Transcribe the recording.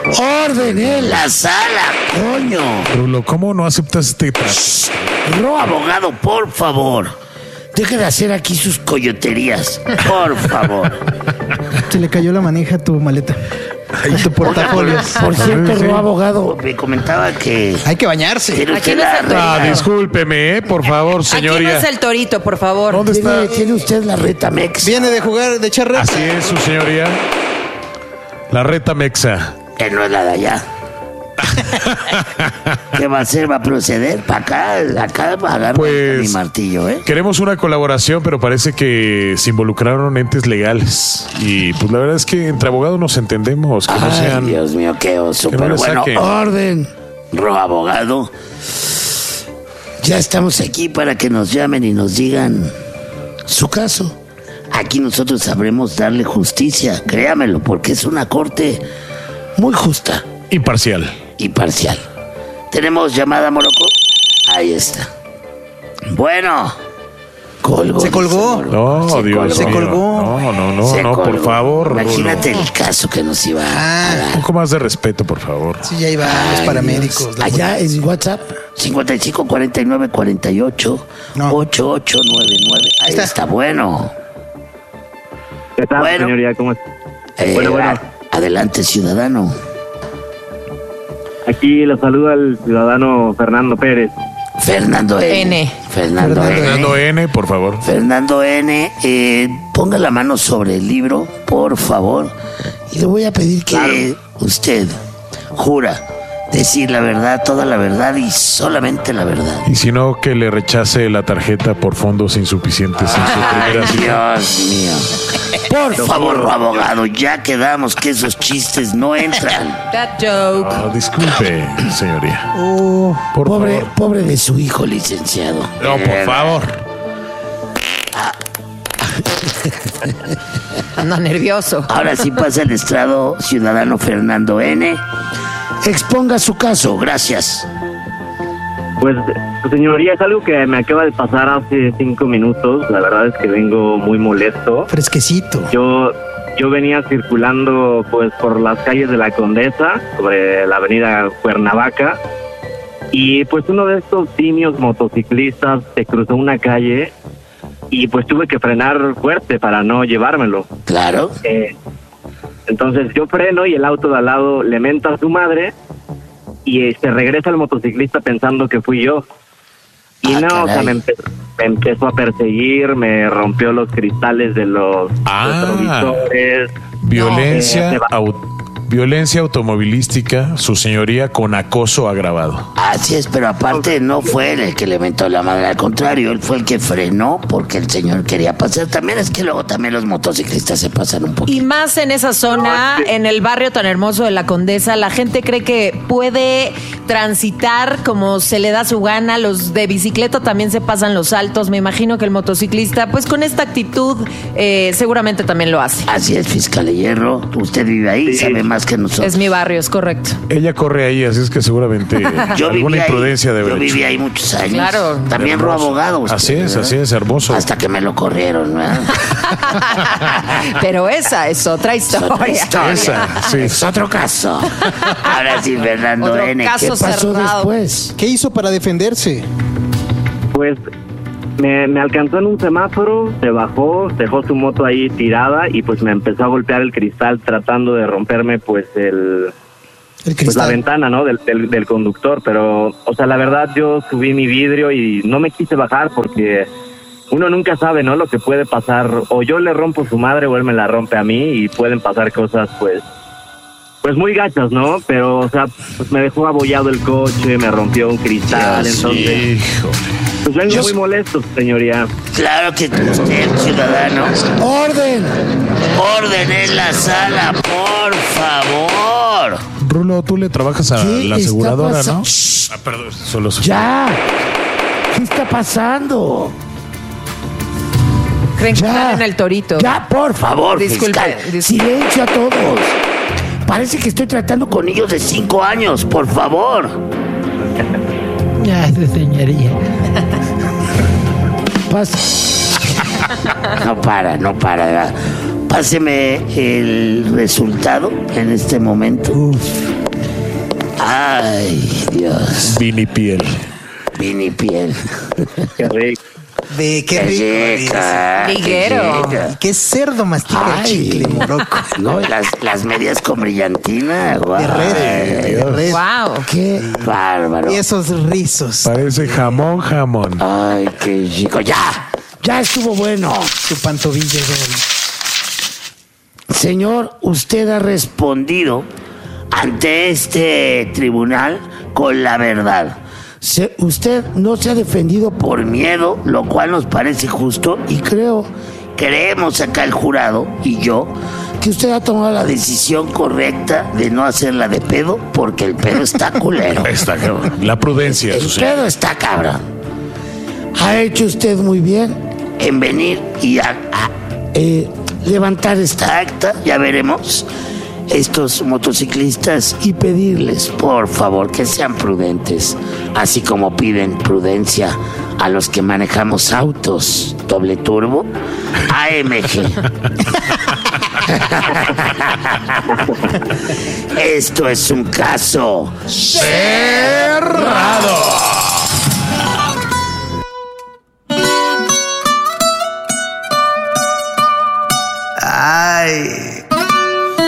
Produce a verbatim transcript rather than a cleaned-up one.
Orden en la sala, coño. Rulo, ¿cómo no aceptas este trato? No, abogado, por favor. Deje de hacer aquí sus coyoterías, por favor. Se le cayó la manija a tu maleta. Ay, tu portafolio. Por cierto, sí. No, abogado, me comentaba que... Hay que bañarse. Aquí no es el Ah, discúlpeme, ¿eh? Por favor, señoría. Aquí no es el torito, por favor. ¿Dónde está? ¿Tiene, ¿Tiene usted la reta mexa? Viene de jugar, de echar reta. Así es, su señoría. La reta mexa. Que no es la de allá. ¿Qué va a hacer? ¿Va a proceder? Para acá, acá va a agarrar pues, mi martillo, ¿eh? Queremos una colaboración, pero parece que se involucraron entes legales. Y pues la verdad es que entre abogados nos entendemos. Que Ay, no sean, Dios mío, qué oso. que no Pero bueno, saquen. orden, ro abogado. Ya estamos aquí para que nos llamen y nos digan su caso. Aquí nosotros sabremos darle justicia, créamelo, porque es una corte muy justa. Imparcial. Y parcial. Tenemos llamada, Morocco. Ahí está. Bueno. Colgó. Se colgó. No, Se Dios colgó. Se mío. colgó. No, no, no, Se no, por colgó. favor. Imagínate Rulo. el caso que nos iba a Ah, dar. Un poco más de respeto, por favor. sí, ya iba los Ay, paramédicos. Dios. la Allá en WhatsApp cincuenta y cinco cuarenta y nueve cuarenta y ocho No. ochenta y ocho noventa y nueve. Ahí Está. está, bueno. ¿Qué tal, Bueno. señoría? ¿Cómo está? Eh, Bueno, bueno. a- Adelante, ciudadano. Aquí lo saluda el ciudadano Fernando Pérez. Fernando N. N. Fernando, Fernando N. Fernando N, por favor. Fernando N, eh, ponga la mano sobre el libro, por favor. Y le voy a pedir que Claro. usted jura decir la verdad, toda la verdad y solamente la verdad. Y si no, que le rechace la tarjeta por fondos insuficientes en su Ay, primera cita. Dios mío. Por favor, abogado, ya quedamos que esos chistes no entran. That joke. No, disculpe, señoría. Oh, Por Pobre, favor. pobre de su hijo, licenciado. No, por favor. Anda nervioso. Ahora sí pasa el estrado, ciudadano Fernando N. Exponga su caso, gracias. Pues, pues, señoría, es algo que me acaba de pasar hace cinco minutos. La verdad es que vengo muy molesto. fresquecito. Yo yo venía circulando pues por las calles de la Condesa, sobre la avenida Cuernavaca, y pues uno de estos simios motociclistas se cruzó una calle y pues tuve que frenar fuerte para no llevármelo. Claro. Eh, entonces yo freno y el auto de al lado le menta a su madre y eh, se regresa el motociclista pensando que fui yo. Y Ah, no, o sea, caray. me, empe- me empezó a perseguir, me rompió los cristales de los Ah. retrovisores. Violencia, No, eh, se va. au- violencia automovilística, su señoría, con acoso agravado. Así es, pero aparte no fue él el que le mentó la madre, al contrario, él fue el que frenó porque el señor quería pasar. También es que luego también los motociclistas se pasan un poquito. Y más en esa zona, en el barrio tan hermoso de la Condesa, la gente cree que puede transitar como se le da su gana. Los de bicicleta también se pasan los altos. Me imagino que el motociclista, pues con esta actitud, eh, seguramente también lo hace. Así es, fiscal de Hierro, usted vive ahí, Sí. sabe más que nosotros. Es mi barrio, es correcto. Ella corre ahí, así es que seguramente Yo alguna viví imprudencia ahí, debe yo haber viví hecho. ahí muchos años. Claro. También ro abogado. usted, Así es, ¿verdad? así es, hermoso. Hasta que me lo corrieron, ¿verdad? Pero esa es otra Es otra historia. historia. Esa, sí. Es otro caso. Ahora sí, Fernando Otro N. ¿Qué caso pasó cerrado. después? ¿Qué hizo para defenderse? Pues me, me alcanzó en un semáforo, se bajó, dejó su moto ahí tirada y pues me empezó a golpear el cristal tratando de romperme pues el... El Pues la cristal. ventana, ¿no? Del, del, del conductor, pero, o sea, la verdad yo subí mi vidrio y no me quise bajar porque uno nunca sabe, ¿no? Lo que puede pasar, o yo le rompo su madre o él me la rompe a mí y pueden pasar cosas, pues, pues muy gachas, ¿no? Pero, o sea, pues me dejó abollado el coche, me rompió un cristal, Dios, entonces, Híjole. pues vengo Yo- muy molesto, señoría. Claro que usted, ciudadano. ¡Orden! ¡Orden en la sala, por favor! Rulo, tú le trabajas a ¿Qué la está aseguradora, pasando? ¿no? Ah, perdón, solo su- ¡Ya! ¿Qué está pasando? Creen que Ya. están en el torito. Ya, por favor, Disculpe, fiscal. dis- Silencio a todos. Parece que estoy tratando con niños de cinco años, por favor. Ya, señoría. Pas- No para, no para. de verdad. Páseme el resultado en este momento. Ay, Dios. Vinipiel. Vinipiel. Qué rico. Ve, qué Qué rico. rica, qué Liguero. rica. Qué cerdo mastica Ay. chicle, moroco. No, las, las medias con brillantina, guau. De red, de red. Wow. Qué bárbaro. Y esos rizos. Parece jamón, jamón. Ay, qué rico. Ya, ya estuvo bueno. Tu pantovilla doble. Señor, usted ha respondido ante este tribunal con la verdad. Se- usted no se ha defendido por miedo, lo cual nos parece justo y creo, creemos acá el jurado y yo, que usted ha tomado la decisión correcta de no hacerla de pedo porque el pedo está culero. Está cabrón. La prudencia, El su señor. pedo está cabrón. Ha hecho usted muy bien en venir y a, a, eh, levantar esta acta, ya veremos, estos motociclistas y pedirles, por favor, que sean prudentes, así como piden prudencia a los que manejamos autos doble turbo A M G. Esto es un caso cerrado.